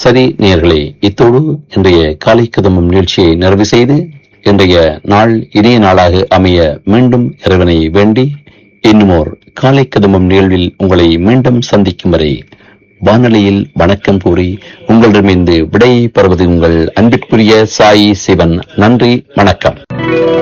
சரி நேயர்களே, இத்தோடு இன்றைய காலை கதம்பம் நிகழ்ச்சியை நிறைவு செய்து இன்றைய நாள் இனிய நாளாக அமைய மீண்டும் இறைவனை வேண்டி இன்னுமோர் காலை கதம்பம் நிகழ்வில் உங்களை மீண்டும் சந்திக்கும் வரை வானொலியில் வணக்கம் கூறி உங்களிடமிருந்து விடை பெறுவது உங்கள் அன்பிற்குரிய சாயி சிவன். நன்றி, வணக்கம்.